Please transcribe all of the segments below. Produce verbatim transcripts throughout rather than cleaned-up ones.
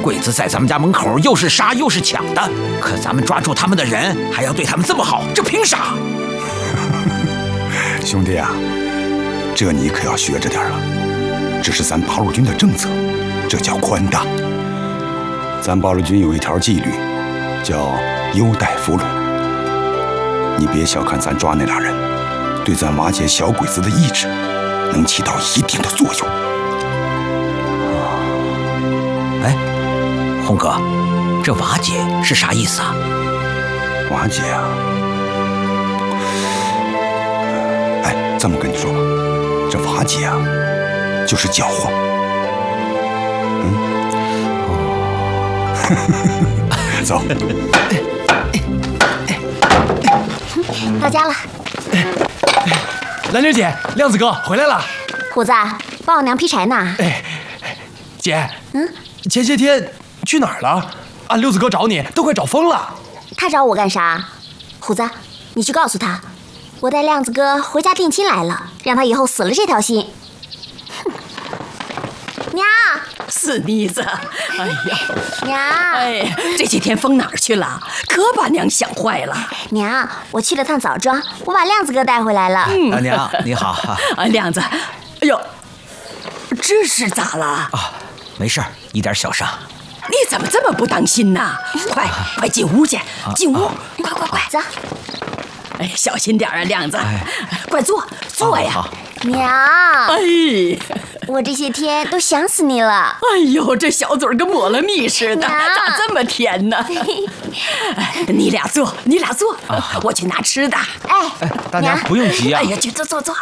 鬼子在咱们家门口又是杀又是抢的，可咱们抓住他们的人还要对他们这么好，这凭啥？ 兄弟啊，这你可要学着点了。这是咱八路军的政策，这叫宽大。咱八路军有一条纪律，叫优待俘虏。你别小看咱抓那俩人，对咱瓦解小鬼子的意志，能起到一定的作用。 哎，红哥，这瓦解是啥意思啊？ 瓦解啊！哎，这么跟你说吧，这瓦解啊，就是搅和。嗯，哦，走。 到家了。 兰妮姐，亮子哥回来了。 虎子，帮我娘劈柴呢。 哎，姐， 嗯， 前些天去哪儿了？俺六子哥找你，都快找疯了。 他找我干啥？虎子，你去告诉他，我带亮子哥回家定亲来了，让他以后死了这条心。哼，娘， 死妮子，哎呀， 娘， 哎，这几天疯哪儿去了？可把娘想坏了。 娘，我去了趟枣庄，我把亮子哥带回来了。 嗯，娘娘你好。 啊，亮子，哎呦，这是咋了？ 啊，没事儿，一点小伤。 你怎么这么不当心呢？快快进屋去，进屋，快快快， 走。 哎，小心点啊，亮子，快坐坐呀。 娘， 哎， 我这些天都想死你了。 哎呦，这小嘴跟抹了蜜似的，咋这么甜呢？你俩坐，你俩坐，我去拿吃的。 哎， 大娘不用急啊。 哎呀，去坐坐坐。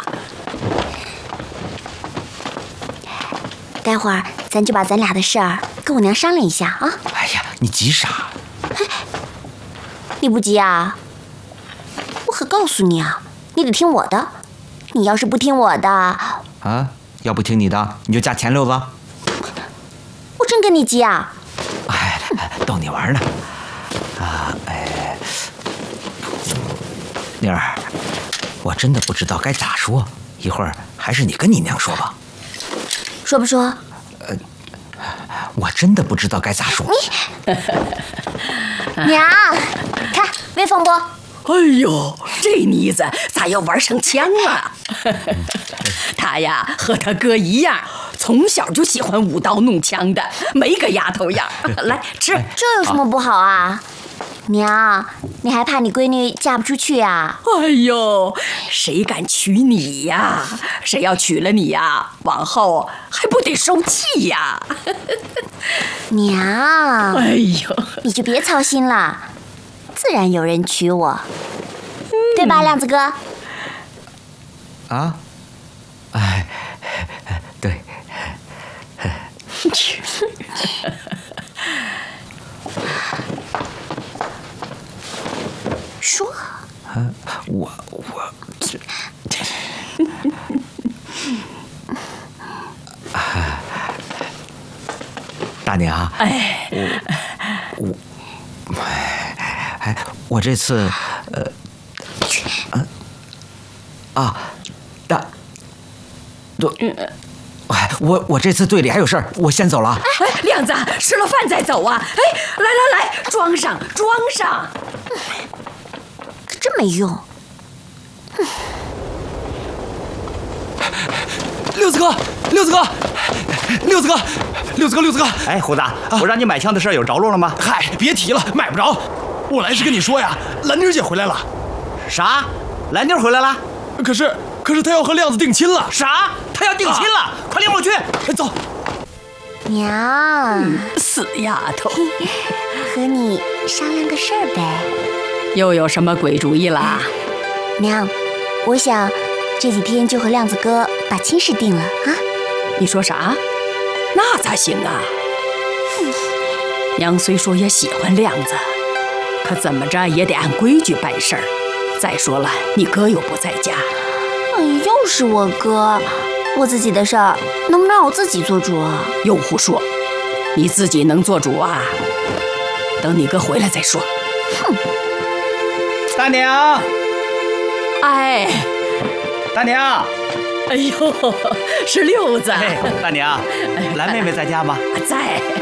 待会儿咱就把咱俩的事儿跟我娘商量一下啊。 哎呀，你急啥？ 你不急啊？我可告诉你啊，你得听我的。你要是不听我的， 啊，要不听你的，你就嫁钱六子。 我真跟你急啊！ 哎，逗你玩呢。啊，哎，妮儿，我真的不知道该咋说，一会儿还是你跟你娘说吧。 说不说？ 呃，我真的不知道该咋说。 你娘，看威风不？ 哎呦，这妮子咋要玩上枪了？她呀和她哥一样，从小就喜欢舞刀弄枪的，没个丫头样。来吃， 这有什么不好啊？娘，你还怕你闺女嫁不出去啊？ 哎呦，谁敢娶你呀？谁要娶了你呀，往后还不得受气呀？ 娘， 哎呦， 你就别操心了，自然有人娶我，嗯、对吧，亮子哥？ 啊，哎，对。 说。 啊，我我这。啊，大娘， 哎， 我我，哎，我这次，呃，啊，啊，大，都，哎，我我这次队里还有事儿，我先走了。 哎，亮子，吃了饭再走啊！哎，来来来，装上装上。 真没用。 六子哥，六子哥，六子哥，六子哥，六子哥！ 哎，虎子，我让你买枪的事有着落了吗？ 嗨，别提了，买不着。我来是跟你说呀，兰妮姐回来了。 啥？兰妮回来了？ 可是，可是她要和亮子定亲了。 啥？她要定亲了？啊、快领我去！ 走。 娘、 嗯，死丫头， 和你商量个事儿呗。 又有什么鬼主意啦？ 娘，我想这几天就和亮子哥把亲事定了啊。 你说啥？那咋行啊？嗯、娘虽说也喜欢亮子，可怎么着也得按规矩办事儿。再说了，你哥又不在家。 哎，又是我哥，我自己的事儿能不能让我自己做主啊？ 又胡说，你自己能做主啊？等你哥回来再说。 哼。 大娘， 哎， 大娘， 哎呦，是六子。 哎，大娘，兰妹妹在家吗？ 在。